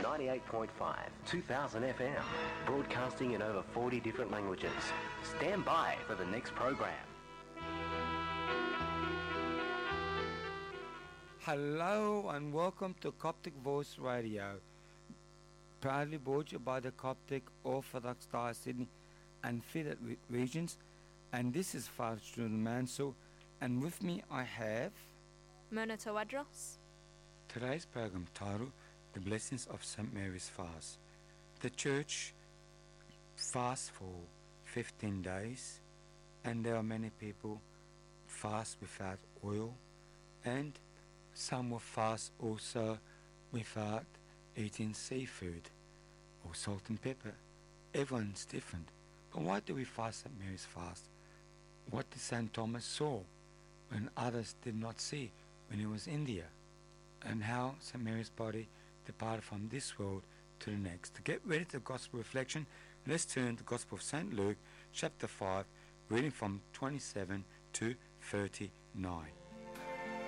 98.5, 2000 FM, broadcasting in over 40 different languages. Stand by for the next program. Hello and welcome to Coptic Voice Radio, proudly brought to you by the Coptic Orthodox Diocese Sydney and Fidat regions. And this is Father Julian Mansell, and with me I have Mona Tawadros. Today's program titled The Blessings of St. Mary's Fast. The Church fasts for 15 days, and there are many people fast without oil, and some will fast also without eating seafood or salt and pepper. Everyone's different. But why do we fast at Mary's fast? What did St. Thomas saw when others did not see when he was in India? And how St. Mary's body departed from this world to the next. To get ready to the Gospel reflection, let's turn to the Gospel of St. Luke, chapter 5, reading from 27 to 39.